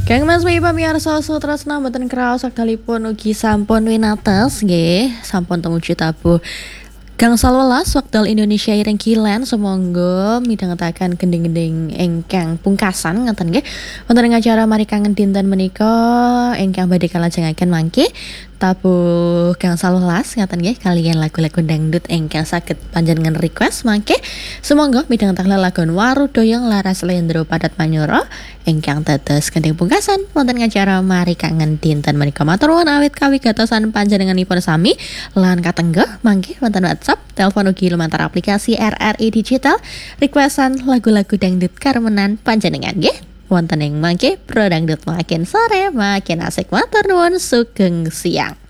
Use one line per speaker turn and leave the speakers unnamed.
Kang Mas Wi pamirsa Sutresna mboten kraos sakdalipun ugi sampun winates nggih, sampun tumuju tabuh gangsal welas wekdal Indonesia ireng kilen sumangga midhangetaken gending-gending ingkang pungkasan ngaten nggih. Wonten ing acara mari kangen dinten menika ingkang badhe kalajengaken mangke tabuh gangsal welas ngaten nggih kaliyan lagu-lagu dangdut ingkang saged panjenengan request mangke sumangga midhangetaken lagon Warudoyong Laras Lendro Padat Manyura ingkang dados gending pungkasan wonten ing acara mari kangen dinten menika matur nuwun awit kawigatosan panjenenganipun sami lan katenggah mangke wonten WhatsApp, telepon ugi lumantar aplikasi RRI Digital, requestan lagu-lagu dangdut karmenan panjenengan nggih. Wonten ing mangke pro dangdut makin sore makin asik matur nuwun sugeng siang.